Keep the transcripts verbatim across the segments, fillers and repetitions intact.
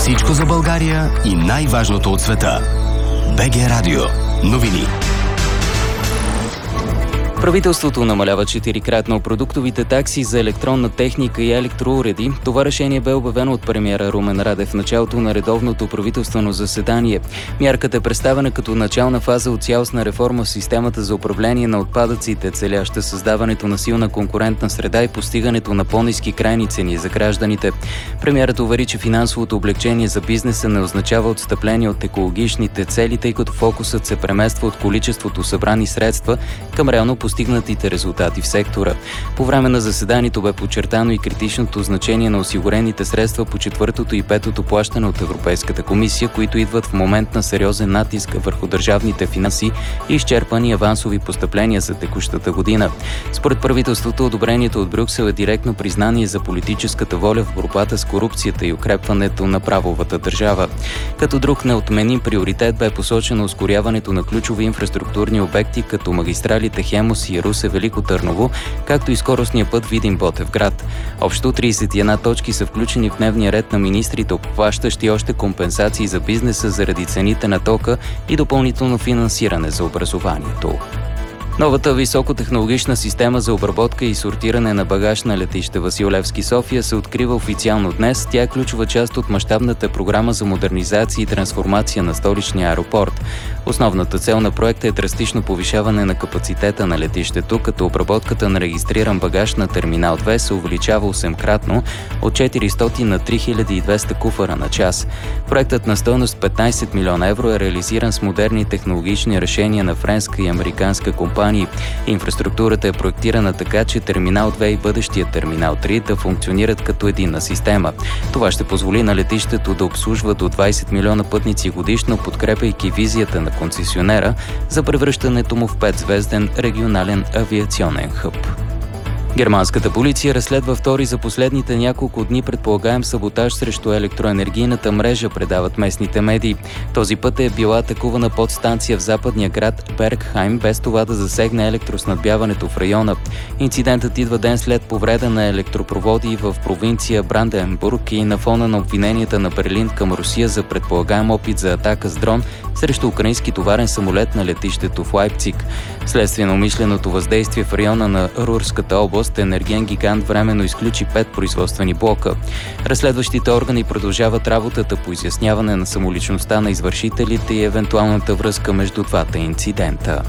Всичко за България и най-важното от света. БГ Радио. Новини. Правителството намалява четирикратно продуктовите такси за електронна техника и електроуреди. Това решение бе обявено от премиера Румен Радев в началото на редовното правителствено заседание. Мярката е представена като начална фаза от цялостна реформа в системата за управление на отпадъците, целяща създаването на силна конкурентна среда и постигането на по-ниски крайни цени за гражданите. Премиерът увери, че финансовото облегчение за бизнеса не означава отстъпление от екологичните цели, тъй като фокусът се премества от количеството събрани средства към реално постигнатите резултати в сектора. По време на заседанието бе подчертано и критичното значение на осигурените средства по четвъртото и петото плащане от Европейската комисия, които идват в момент на сериозен натиск върху държавните финанси и изчерпани авансови постъпления за текущата година. Според правителството, одобрението от Брюксел е директно признание за политическата воля в борбата с корупцията и укрепването на правовата държава. Като друг неотменим приоритет бе посочено ускоряването на ключови инфраструктурни обекти, като магистралите Хемус и Русе Велико Търново, както и скоростния път Видин Ботевград. Общо тридесет и една точки са включени в дневния ред на министрите, обхващащи още компенсации за бизнеса заради цените на тока и допълнително финансиране за образованието. Новата високотехнологична система за обработка и сортиране на багаж на летище Васил Левски София се открива официално днес. Тя е ключова част от мащабната програма за модернизация и трансформация на столичния аеропорт. Основната цел на проекта е драстично повишаване на капацитета на летището, като обработката на регистриран багаж на терминал две се увеличава осемкратно от четиристотин на три хиляди и двеста куфара на час. Проектът на стойност петнайсет милиона евро е реализиран с модерни технологични решения на френска и американска компания. Инфраструктурата е проектирана така, че терминал две и бъдещия терминал три да функционират като единна система. Това ще позволи на летището да обслужва до двайсет милиона пътници годишно, подкрепяйки визията на концесионера за превръщането му в петзвезден регионален авиационен хъб. Германската полиция разследва втори за последните няколко дни предполагаем саботаж срещу електроенергийната мрежа, предават местните медии. Този път е била атакувана подстанция в западния град Бергхайм, без това да засегне електроснабдяването в района. Инцидентът идва ден след повреда на електропроводи в провинция Бранденбург и на фона на обвиненията на Берлин към Русия за предполагаем опит за атака с дрон срещу украински товарен самолет на летището в Лайпциг. Вследствие на умишленото въздействие в района на Рурската област, енергиен гигант временно изключи пет производствени блока. Разследващите органи продължават работата по изясняване на самоличността на извършителите и евентуалната връзка между двата инцидента.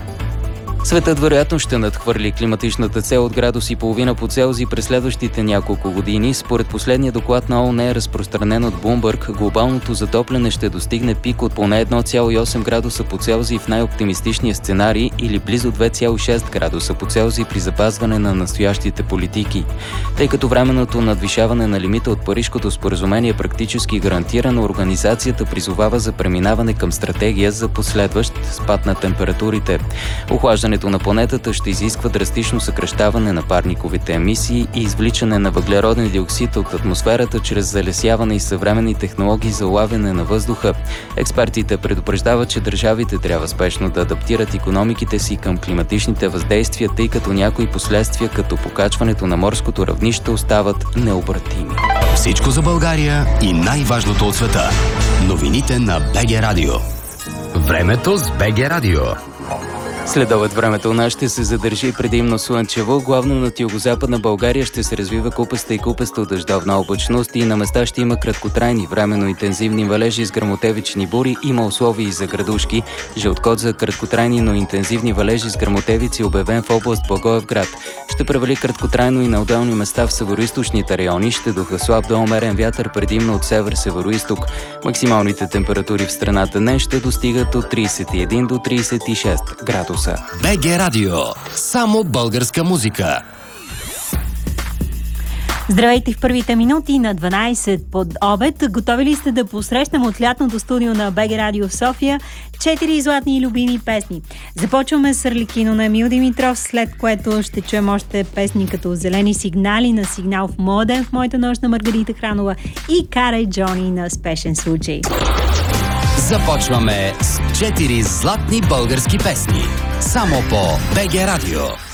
Светът вероятно ще надхвърли климатичната цел от градус и половина по Целзий през следващите няколко години. Според последния доклад на ООН, разпространен от Bloomberg, глобалното затопляне ще достигне пик от поне едно цяло и осем градуса по Целзий в най-оптимистичния сценарий или близо две цяло и шест градуса по Целзий при запазване на настоящите политики. Тъй като временното надвишаване на лимита от Парижкото споразумение е практически гарантирано, организацията призовава за преминаване към стратегия за последващ спад на температурите. Охлаждането на планетата ще изисква драстично съкращаване на парниковите емисии и извличане на въглероден диоксид от атмосферата чрез залесяване и съвременни технологии за улавяне на въздуха. Експертите предупреждават, че държавите трябва спешно да адаптират икономиките си към климатичните въздействия, тъй като някои последствия, като покачването на морското равнище, остават необратими. Всичко за България и най-важното от света. Новините на БГ Радио. Времето с БГ Радио. Следобед времето у нас ще се задържи предимно слънчево, главно над югозападна България ще се развива купеста и купеста дъждовна облачност и на места ще има краткотрайни временно интензивни валежи с гръмотевични бури, има условия и за градушки. Жълт код за краткотрайни, но интензивни валежи с гръмотевици обявен в област Благоевград. Ще превали краткотрайно и на отделни места в североизточните райони, ще духа слаб до умерен вятър предимно от север-североизток. Максималните температури в страната днес ще достигат от трийсет и един до трийсет и шест градуса. БГ Радио. Само българска музика. Здравейте в първите минути на дванайсет под обед. Готови ли сте да посрещнем от лятното студио на БГ Радио в София четири златни и любими песни? Започваме с Арлекино на Емил Димитров, след което ще чуем още песни като Зелени сигнали на Сигнал в моя ден в моята нощ на Маргарита Хранова и Карай Джони на Спешен случай. Започваме с четири златни български песни. Само по БГ Радио.